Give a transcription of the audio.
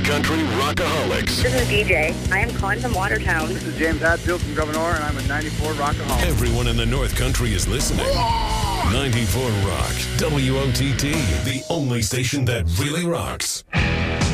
North Country Rockaholics. This is DJ. I am calling from Watertown. This is James Hatfield from Governor, and I'm a 94 Rockaholic. Everyone in the North Country is listening. 94 Rock. WOTT, the only station that really rocks.